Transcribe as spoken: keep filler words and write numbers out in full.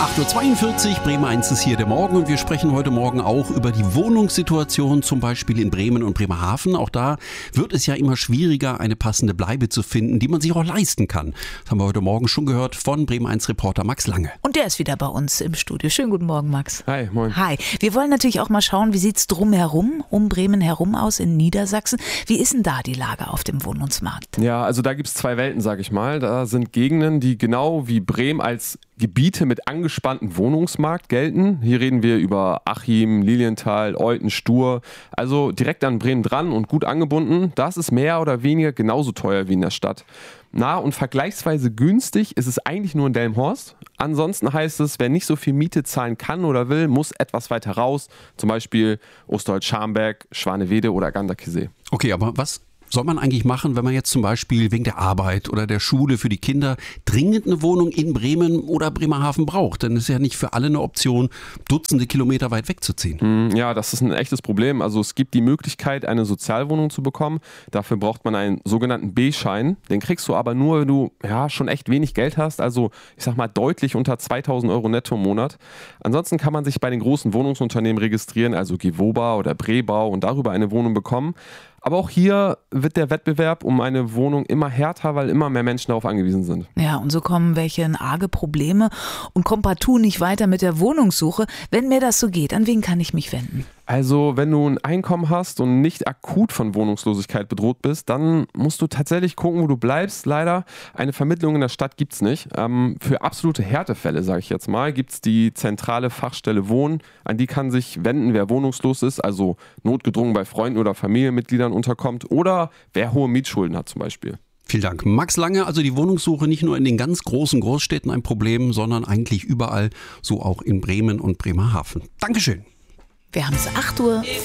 acht Uhr zweiundvierzig, Bremen eins ist hier der Morgen und wir sprechen heute Morgen auch über die Wohnungssituation, zum Beispiel in Bremen und Bremerhaven. Auch da wird es ja immer schwieriger, eine passende Bleibe zu finden, die man sich auch leisten kann. Das haben wir heute Morgen schon gehört von Bremen eins Reporter Max Lange. Und der ist wieder bei uns im Studio. Schönen guten Morgen, Max. Hi, moin. Hi. Wir wollen natürlich auch mal schauen, wie sieht es drumherum, um Bremen herum aus in Niedersachsen. Wie ist denn da die Lage auf dem Wohnungsmarkt? Ja, also da gibt es zwei Welten, sag ich mal. Da sind Gegenden, die genau wie Bremen als Gebiete mit angespanntem Wohnungsmarkt gelten. Hier reden wir über Achim, Lilienthal, Olten, Stur. Also direkt an Bremen dran und gut angebunden. Das ist mehr oder weniger genauso teuer wie in der Stadt. Na, und vergleichsweise günstig ist es eigentlich nur in Delmenhorst. Ansonsten heißt es, wer nicht so viel Miete zahlen kann oder will, muss etwas weiter raus. Zum Beispiel Osterholz-Scharmbeck, Schwanewede oder Ganderkesee. Okay, aber was soll man eigentlich machen, wenn man jetzt zum Beispiel wegen der Arbeit oder der Schule für die Kinder dringend eine Wohnung in Bremen oder Bremerhaven braucht? Denn es ist ja nicht für alle eine Option, Dutzende Kilometer weit wegzuziehen. Ja, das ist ein echtes Problem. Also es gibt die Möglichkeit, eine Sozialwohnung zu bekommen. Dafür braucht man einen sogenannten B-Schein. Den kriegst du aber nur, wenn du ja schon echt wenig Geld hast. Also ich sag mal deutlich unter zweitausend Euro netto im Monat. Ansonsten kann man sich bei den großen Wohnungsunternehmen registrieren, also Gewoba oder Brebau, und darüber eine Wohnung bekommen. Aber auch hier wird der Wettbewerb um eine Wohnung immer härter, weil immer mehr Menschen darauf angewiesen sind. Ja, und so kommen welche in arge Probleme und kommen partout nicht weiter mit der Wohnungssuche. Wenn mir das so geht, an wen kann ich mich wenden? Also wenn du ein Einkommen hast und nicht akut von Wohnungslosigkeit bedroht bist, dann musst du tatsächlich gucken, wo du bleibst. Leider, eine Vermittlung in der Stadt gibt es nicht. Ähm, für absolute Härtefälle, sage ich jetzt mal, gibt es die zentrale Fachstelle Wohnen. An die kann sich wenden, wer wohnungslos ist, also notgedrungen bei Freunden oder Familienmitgliedern unterkommt oder wer hohe Mietschulden hat zum Beispiel. Vielen Dank. Max Lange, also die Wohnungssuche nicht nur in den ganz großen Großstädten ein Problem, sondern eigentlich überall, so auch in Bremen und Bremerhaven. Dankeschön. Wir haben es acht Uhr